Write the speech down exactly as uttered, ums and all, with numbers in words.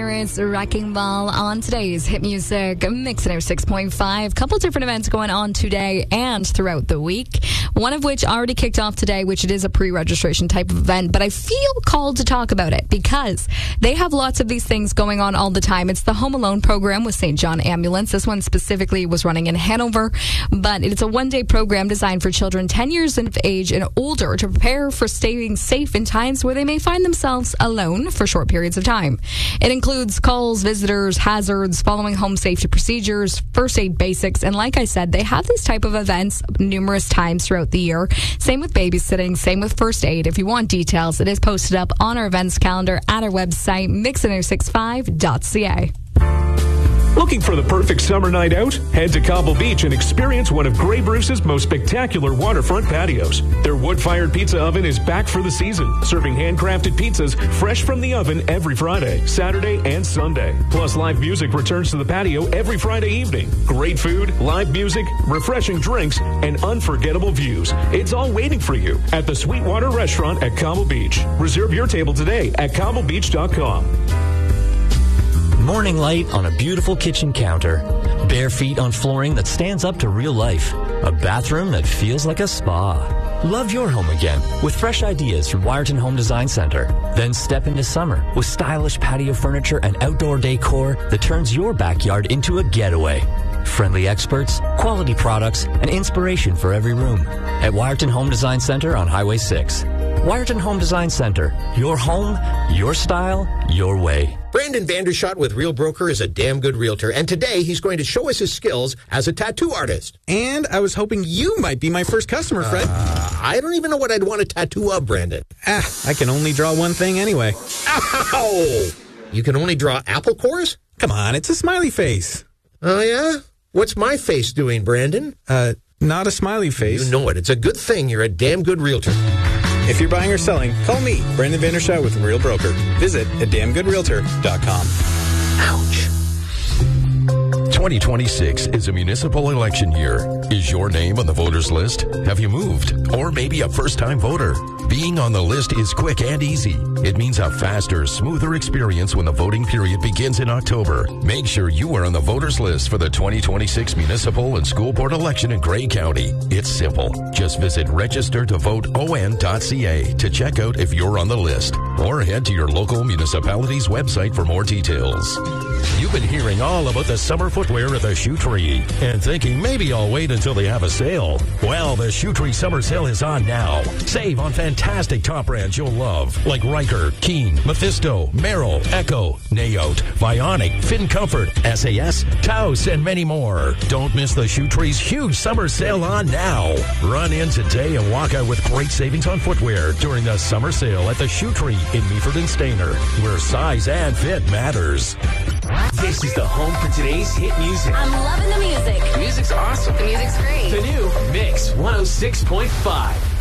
there. It's Wrecking Ball on today's Hit Music Mix oh six point five. Couple different events going on today and throughout the week. One of which already kicked off today, which it is a pre-registration type of event, but I feel called to talk about it because they have lots of these things going on all the time. It's the Home Alone program with Saint John Ambulance. This one specifically was running in Hanover, but it's a one-day program designed for children ten years of age and older to prepare for staying safe in times where they may find themselves alone for short periods of time. It includes calls, visitors, hazards, following home safety procedures, first aid basics, and like I said, they have these type of events numerous times throughout the year. Same with babysitting, same with first aid. If you want details, it is posted up on our events calendar at our website, mix oh six five dot c a. Looking for the perfect summer night out? Head to Cobble Beach and experience one of Grey Bruce's most spectacular waterfront patios. Their wood-fired pizza oven is back for the season, serving handcrafted pizzas fresh from the oven every Friday, Saturday, and Sunday. Plus, live music returns to the patio every Friday evening. Great food, live music, refreshing drinks, and unforgettable views. It's all waiting for you at the Sweetwater Restaurant at Cobble Beach. Reserve your table today at cobble beach dot com. Morning light on a beautiful kitchen counter. Bare feet on flooring that stands up to real life. A bathroom that feels like a spa. Love your home again with fresh ideas from Wiarton Home Design Center. Then step into summer with stylish patio furniture and outdoor decor that turns your backyard into a getaway. Friendly experts, quality products, and inspiration for every room. At Wiarton Home Design Center on Highway six. Wiarton Home Design Center. Your home, your style, your way. Brandon Vandershot with Real Broker is a damn good realtor, and today he's going to show us his skills as a tattoo artist. And I was hoping you might be my first customer, Fred. Uh, I don't even know what I'd want a tattoo of, Brandon. Ah, I can only draw one thing anyway. Ow! You can only draw apple cores? Come on, it's a smiley face. Oh, yeah? What's my face doing, Brandon? Uh, not a smiley face. You know it. It's a good thing you're a damn good realtor. If you're buying or selling, call me, Brandon Vandershot with Real Broker. Visit at damn good realtor dot com. Ouch. twenty twenty-six is a municipal election year. Is your name on the voters list? Have you moved? Or maybe a first-time voter? Being on the list is quick and easy. It means a faster, smoother experience when the voting period begins in October. Make sure you are on the voters list for the twenty twenty-six municipal and school board election in Grey County. It's simple. Just visit register to vote o n dot c a to check out if you're on the list, or head to your local municipality's website for more details. You've been hearing all about the summer footwear at the Shoe Tree and thinking maybe I'll wait until they have a sale. Well, the Shoe Tree summer sale is on now. Save on fantastic top brands you'll love, like Riker, Keen, Mephisto, Merrill, Echo, Naote, Vionic, Fin Comfort, S A S, Taos, and many more. Don't miss the Shoe Tree's huge summer sale on now. Run in today and walk out with great savings on footwear during the summer sale at the Shoe Tree in Meaford and Stayner, where size and fit matters. This is the home for today's hit music. I'm loving the music. The music's awesome. The music's great. The new Mix one oh six point five.